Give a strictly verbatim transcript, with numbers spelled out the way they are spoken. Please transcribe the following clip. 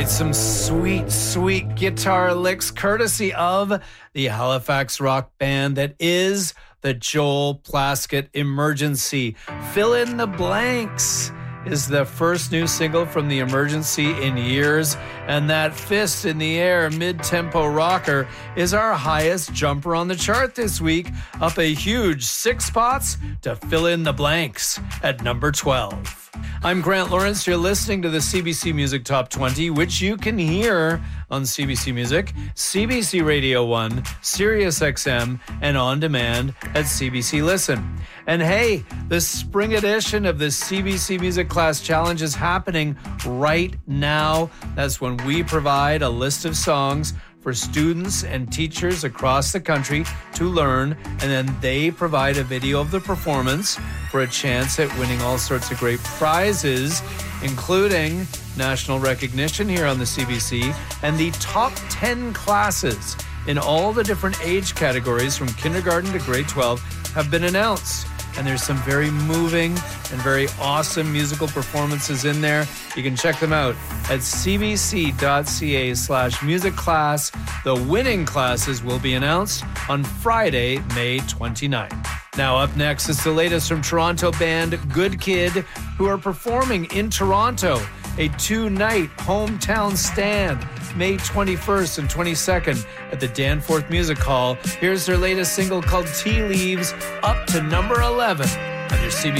right, some sweet, sweet guitar licks courtesy of the Halifax rock band that is the Joel Plaskett Emergency. Fill in the Blanks is the first new single from the Emergency in years, and that Fist in the Air mid-tempo rocker is our highest jumper on the chart this week, up a huge six spots to Fill in the Blanks at number twelve. I'm Grant Lawrence. You're listening to the C B C Music Top twenty, which you can hear on C B C Music, C B C Radio one, Sirius X M, and on demand at C B C Listen. And hey, the spring edition of the C B C Music Class Challenge is happening right now. That's when we provide a list of songs for students and teachers across the country to learn, and then they provide a video of the performance for a chance at winning all sorts of great prizes, including national recognition here on the C B C, and the top ten classes in all the different age categories from kindergarten to grade twelve have been announced. And there's some very moving and very awesome musical performances in there. You can check them out at cbc.ca slash music class. The winning classes will be announced on Friday, May twenty-ninth. Now up next is the latest from Toronto band Good Kid, who are performing in Toronto, a two-night hometown stand, May twenty-first and twenty-second at the Danforth Music Hall. Here's their latest single called Tea Leaves, up to number eleven on your C B C